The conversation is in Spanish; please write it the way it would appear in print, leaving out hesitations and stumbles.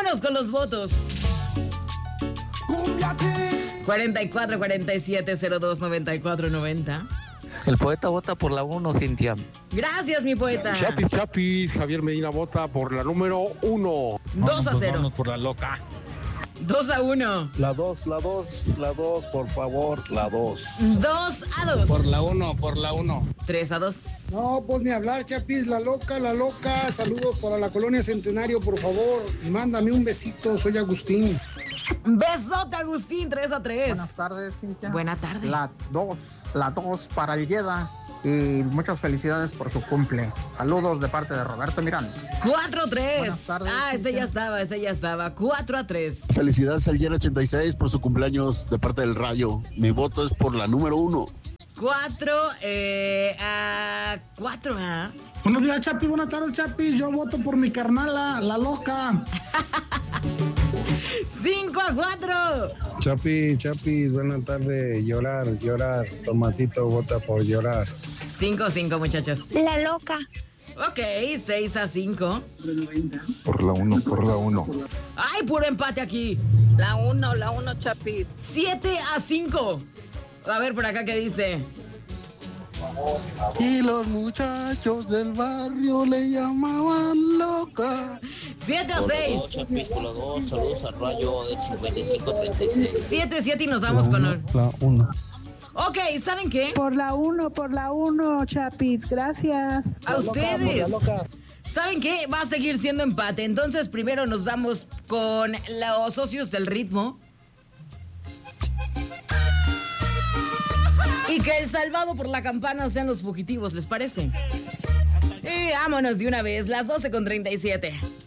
Vámonos con los votos. 44 47 02 94 90. El poeta vota por la 1, Cintia. Gracias, mi poeta. Chapis, Javier Medina vota por la número 1. 2-0. Vamos por la loca. 2-1. La 2, por favor, la 2. 2-2. Por la 1. 3-2. No, pues ni hablar, Chapis, la loca. Saludos para la colonia Centenario, por favor. Y mándame un besito, soy Agustín. Besote, Agustín, 3-3. Buenas tardes, Cintia. Buena tarde. La 2 para el Yeda. Y muchas felicidades por su cumple. Saludos de parte de Roberto Miranda. 4-3. Buenas tardes, Ese ya estaba. 4-3. Felicidades al Yer 86 por su cumpleaños de parte del Rayo. Mi voto es por la número 1. 4 Buenos días, Chapis. Buenas tardes, Chapis. Yo voto por mi carnala, la loca. 5-4. Chapis, buenas tardes. Llorar. Tomasito vota por llorar. 5-5, muchachos. La loca. Ok, 6-5. Por la 1. ¡Ay, puro empate aquí! La 1, Chapis. 7-5. A ver, por acá, ¿qué dice? Y los muchachos del barrio le llamaban loca. 7-6. Chapis, por la 2. Saludos al Rayo de 5536. 7-7 y nos vamos con el... La 1. Ok, ¿saben qué? Por la 1, Chapis. Gracias. A ustedes. ¿Saben qué? Va a seguir siendo empate. Entonces, primero nos vamos con los socios del ritmo. Y que el salvado por la campana sean los fugitivos, ¿les parece? Y vámonos de una vez, las 12:37.